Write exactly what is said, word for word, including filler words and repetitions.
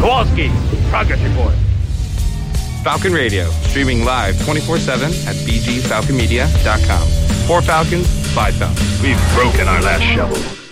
Kowalski, progress report. Falcon Radio, streaming live twenty-four seven at b g falcon media dot com. For Falcons, by Falcons. We've broken our last shovel.